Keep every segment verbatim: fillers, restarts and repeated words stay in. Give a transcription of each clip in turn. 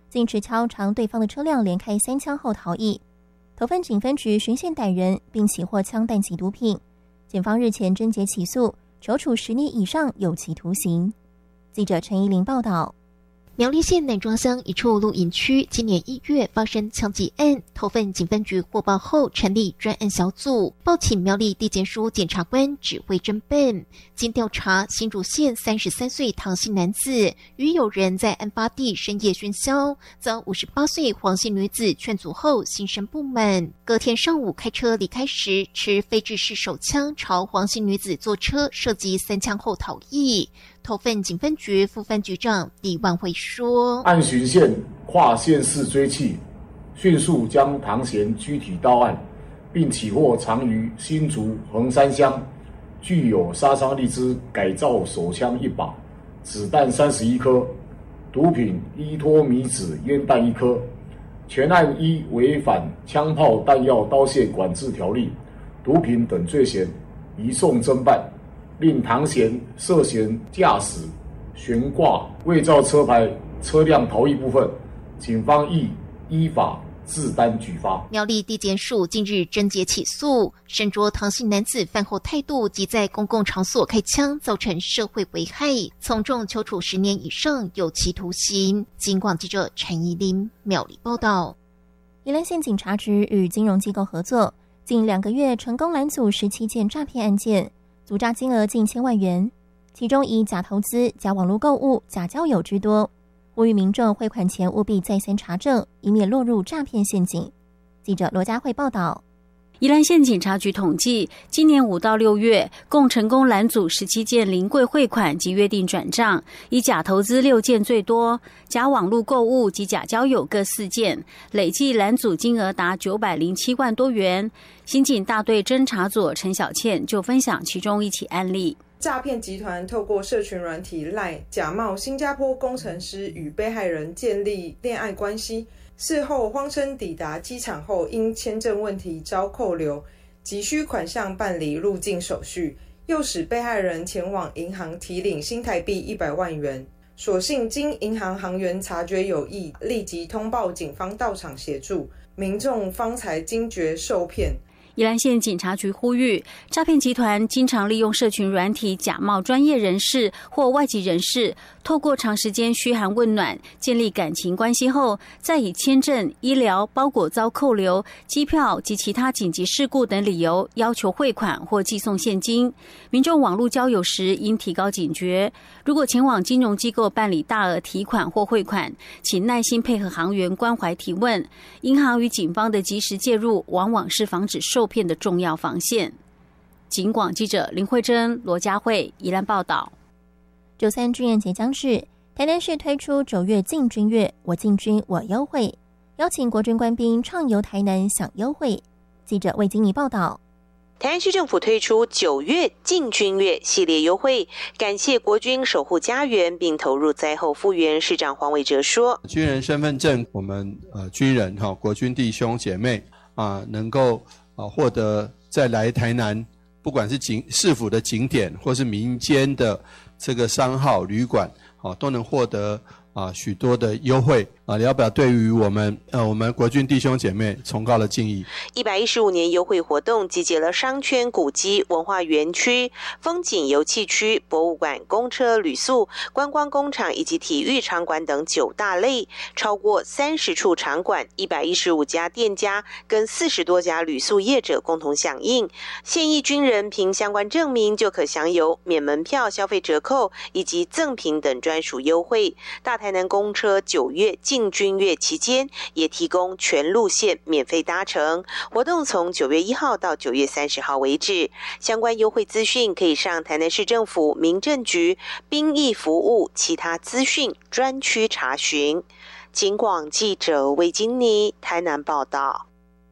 径直敲长对方的车辆，连开三枪后逃逸。头份警分局循线逮人，并起获枪弹及毒品。检方日前侦结起诉，求处十年以上有期徒刑。记者陈怡玲报道。 苗栗县南庄乡一处露营区今年一月发生枪击案，头份警分局获报后成立专案小组，报请苗栗地检署检察官指挥侦办。经调查，新竹县三十三岁唐姓男子与友人在案发地深夜喧嚣，遭五十八岁黄姓女子劝阻后心生不满，隔天上午开车离开时持非制式手枪朝黄姓女子坐车射击三枪后逃逸。头份警分局副分局长李万辉说， 按循线跨县市追缉，迅速将唐贤拘提到案，并起获藏于新竹横山乡具有杀伤力之改造手枪一把，子弹三十一颗，毒品依托米酯烟弹一颗。全案依违反枪炮弹药刀械管制条例、毒品等罪嫌，移送侦办。令唐贤涉嫌驾驶悬挂伪造车牌车辆逃逸部分，警方亦依法自担举发。 苗栗地检署近日侦结起诉，身着唐姓男子饭后态度及在公共场所开枪，造成社会危害，从重求处十年以上有期徒刑。警广记者陈怡琳苗栗报道。 宜兰县警察局与金融机构合作，近两个月成功拦阻十七件诈骗案件。阻诈金额近千万元，其中以假投资、假网络购物、假交友居多。呼吁民众汇款前务必再三查证，以免落入诈骗陷阱。记者罗佳慧报道。 宜兰县警察局统计，今年五到六月，共成功拦阻十七件临柜汇款及约定转账，以假投资六件最多，假网络购物及假交友各四件，累计拦阻金额达九百零七万多元。刑警大队侦查组陈小倩就分享其中一起案例。 诈骗集团透过社群软体 LINE 假冒新加坡工程师与被害人建立恋爱关系，事后谎称抵达机场后因签证问题遭扣留，急需款项办理入境手续，诱使被害人前往银行提领新台币一百万元。所幸经银行行员察觉有异，立即通报警方到场协助，民众方才惊觉受骗。 宜兰县警察局呼吁，诈骗集团经常利用社群软体假冒专业人士或外籍人士，透过长时间嘘寒问暖，建立感情关系后，再以签证、医疗、包裹遭扣留、机票及其他紧急事故等理由要求汇款或寄送现金。民众网络交友时应提高警觉，如果前往金融机构办理大额提款或汇款，请耐心配合行员关怀提问。银行与警方的及时介入，往往是防止受骗的重要防线。警广记者林慧珍、罗佳慧宜兰报道。 九三军人节将至，台南市推出九月进军月，我进军我优惠，邀请国军官兵畅游台南享优惠。记者魏金妮报道。 台南市政府推出九月进军月系列优惠，感谢国军守护家园并投入灾后复原。市长黄伟哲说， 军人身份证，我们呃军人哈、哦、国军弟兄姐妹啊、呃、能够啊、呃、获得再来台南，不管是景市府的景点或是民间的这个商号旅馆啊、哦、都能获得啊许多的优惠啊，聊表对于我们呃我们国军弟兄姐妹崇高的敬意。 一百一十五年优惠活动集结了商圈、古迹、文化园区、风景游憩区、博物馆、公车、旅宿、观光工厂以及体育场馆等九大类，超过三十处场馆、一百一十五家店家跟四十多家旅宿业者共同响应。现役军人凭相关证明就可享有免门票、消费折扣以及赠品等专属优惠。大台南公车九月进军月期间也提供全路线免费搭乘，活动从九月一号到九月三十号为止。相关优惠资讯可以上台南市政府民政局兵役服务其他资讯专区查询。警广记者魏金妮台南报道。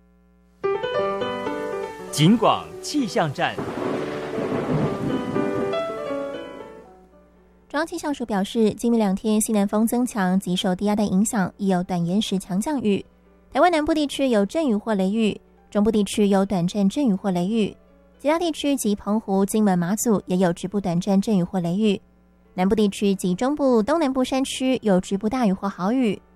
警广气象站。 中央气象署表示，今明两天西南风增强及受低压带影响，亦有短延时强降雨。台湾南部地区有阵雨或雷雨，中部地区有短暂阵雨或雷雨，其他地区及澎湖、金门、马祖也有局部短暂阵雨或雷雨。南部地区及中部、东南部山区有局部大雨或豪雨。